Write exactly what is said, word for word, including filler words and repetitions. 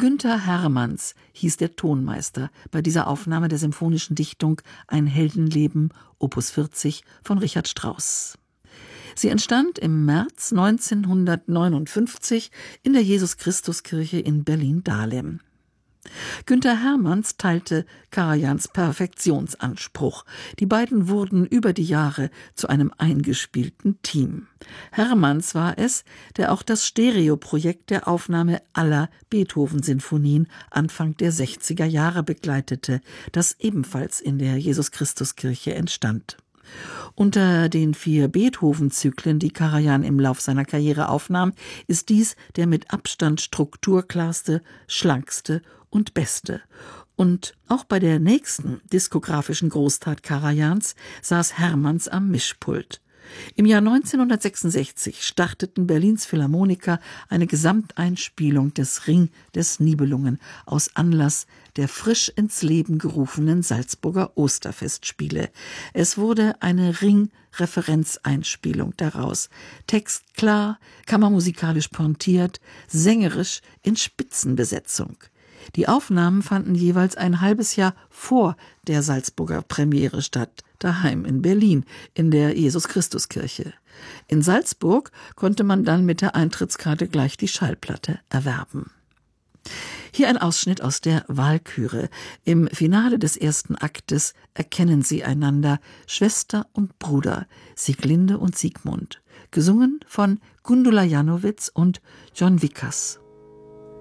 Günther Hermanns hieß der Tonmeister bei dieser Aufnahme der symphonischen Dichtung Ein Heldenleben, Opus vierzig von Richard Strauss. Sie entstand im März neunzehnhundertneunundfünfzig in der Jesus-Christus-Kirche in Berlin-Dahlem. Günther Hermanns teilte Karajans Perfektionsanspruch. Die beiden wurden über die Jahre zu einem eingespielten Team. Hermanns war es, der auch das Stereoprojekt der Aufnahme aller Beethoven-Sinfonien Anfang der sechziger Jahre begleitete, das ebenfalls in der Jesus-Christus-Kirche entstand. Unter den vier Beethoven-Zyklen, die Karajan im Lauf seiner Karriere aufnahm, ist dies der mit Abstand strukturklarste, schlankste und beste. Und auch bei der nächsten diskografischen Großtat Karajans saß Hermanns am Mischpult. Im Jahr neunzehnhundertsechsundsechzig starteten Berlins Philharmoniker eine Gesamteinspielung des Ring des Nibelungen aus Anlass der frisch ins Leben gerufenen Salzburger Osterfestspiele. Es wurde eine Ring-Referenzeinspielung daraus. Text klar, kammermusikalisch pointiert, sängerisch in Spitzenbesetzung. Die Aufnahmen fanden jeweils ein halbes Jahr vor der Salzburger Premiere statt, daheim in Berlin, in der Jesus-Christus-Kirche. In Salzburg konnte man dann mit der Eintrittskarte gleich die Schallplatte erwerben. Hier ein Ausschnitt aus der Walküre. Im Finale des ersten Aktes erkennen sie einander, Schwester und Bruder, Sieglinde und Siegmund, gesungen von Gundula Janowitz und John Wickers.